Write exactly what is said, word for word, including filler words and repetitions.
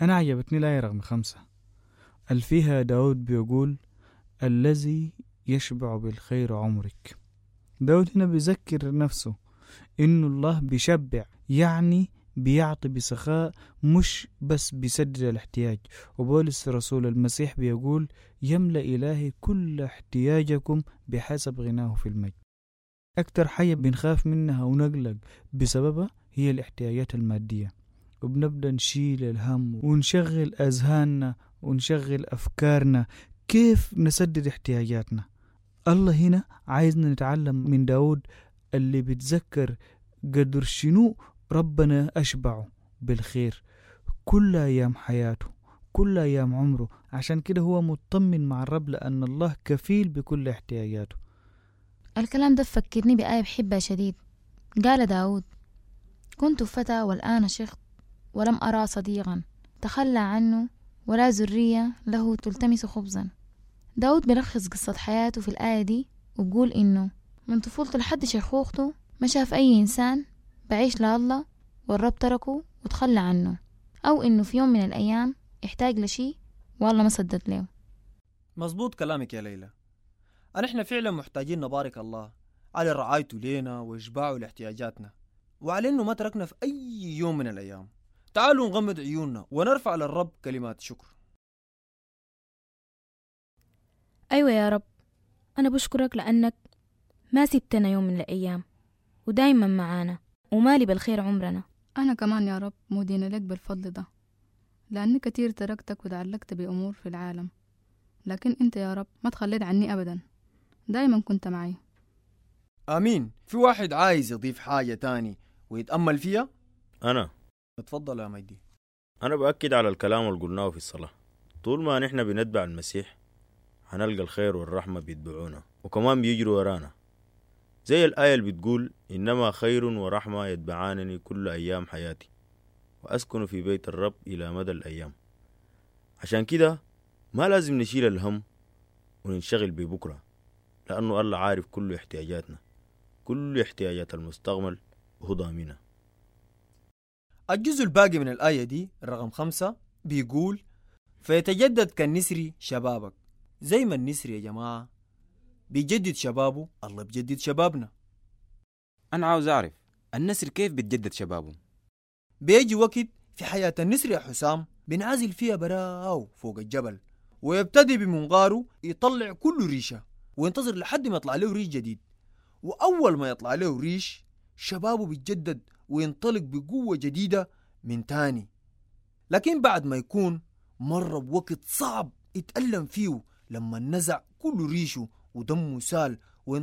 أنا عجبتني الآية رقم خمسة الفيها داود بيقول الذي يشبع بالخير عمرك. داود هنا بيذكر نفسه إنه الله بيشبع، يعني بيعطي بسخاء مش بس بيسدد الاحتياج. وبولس رسول المسيح بيقول يملأ إلهي كل احتياجكم بحسب غناه في المجد. أكتر حاجة بنخاف منها ونقلق بسببها هي الاحتياجات المادية، وبنبدأ نشيل الهم ونشغل أذهاننا ونشغل أفكارنا كيف نسدد احتياجاتنا. الله هنا عايزنا نتعلم من داود اللي بيتذكر قدر شنو ربنا أشبعه بالخير كل أيام حياته كل أيام عمره. عشان كده هو مطمن مع الرب لأن الله كفيل بكل احتياجاته. الكلام ده فكرني بآية بحبها شديد. قال داود كنت فتى والآن شخت ولم أرى صديقا تخلى عنه ولا ذرية له تلتمس خبزا. داود بيلخص قصة حياته في الآية دي وبقول إنه من طفولته لحد شيخوخته ما شاف أي إنسان بعيش لله والرب تركه وتخلى عنه، أو إنه في يوم من الأيام يحتاج لشي والله ما سدد له. مظبوط كلامك يا ليلى. نحن فعلا محتاجين نبارك الله على رعايته لينا وإشباعه لاحتياجاتنا، وعلى إنه ما تركنا في أي يوم من الأيام. تعالوا نغمض عيوننا ونرفع للرب كلمات شكر. أيوة يا رب، أنا بشكرك لأنك ما سبتنا يوم من الأيام ودايما معانا ومالي بالخير عمرنا. أنا كمان يا رب مدينة لك بالفضل ده، لأني كتير تركتك وتعلقت بأمور في العالم، لكن أنت يا رب ما تخليت عني أبدا، دايما كنت معي. آمين. في واحد عايز يضيف حاجة تاني ويتأمل فيها؟ أنا اتفضل يا مجدي. أنا بأكد على الكلام اللي قلناه في الصلاة. طول ما نحن بنتبع المسيح هنلقى الخير والرحمة بيتبعونا وكمان بيجروا ورانا، زي الآية اللي بتقول إنما خير ورحمة يتبعانني كل أيام حياتي وأسكن في بيت الرب إلى مدى الأيام. عشان كده ما لازم نشيل الهم وننشغل ببكرة، لأنه الله عارف كل احتياجاتنا، كل احتياجات المستقبل وهو ضامنها. الجزء الباقي من الآية دي الرقم خمسة بيقول فيتجدد كالنسر شبابك. زي ما النسر يا جماعة بيجدد شبابه، الله بيجدد شبابنا. أنا عاوز أعرف النسر كيف بتجدد شبابه؟ بيجي وقت في حياة النسر يا حسام بنعزل فيها براو فوق الجبل، ويبتدي بمنغاره يطلع كل ريشة وينتظر لحد ما يطلع له ريش جديد. وأول ما يطلع له ريش شبابه بيتجدد وينطلق بقوة جديدة من تاني. لكن بعد ما يكون مر بوقت صعب يتألم فيه لما نزع كل ريشه ودمه سال